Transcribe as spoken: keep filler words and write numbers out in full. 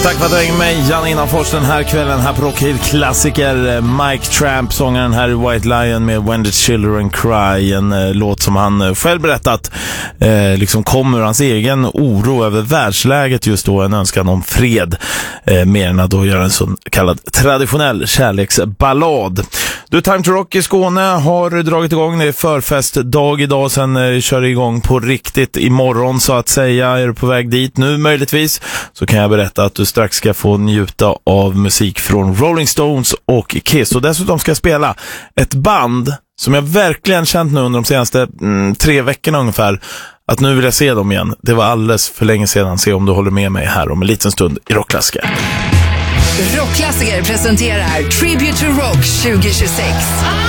Tack för att du hänger med Jan Innanfors den här kvällen här på Rockhill klassiker. Mike Tramp, sångaren här i White Lion med When the Children Cry, en eh, låt som han eh, själv berättat eh, liksom kommer ur hans egen oro över världsläget just då, en önskan om fred eh, mer än att då göra en så kallad traditionell kärleksballad. Du, Time to Rock i Skåne har dragit igång, det är förfestdag idag, sen eh, kör det igång på riktigt imorgon så att säga. Är du på väg dit nu möjligtvis, så kan jag berätta att du strax ska få njuta av musik från Rolling Stones och Kiss, och dessutom ska jag spela ett band som jag verkligen känt nu under de senaste mm, tre veckorna ungefär att nu vill jag se dem igen. Det var alldeles för länge sedan. Se om du håller med mig här om en liten stund i Rockklassiker. Rockklassiker presenterar Tribute to Rock tjugo tjugosex.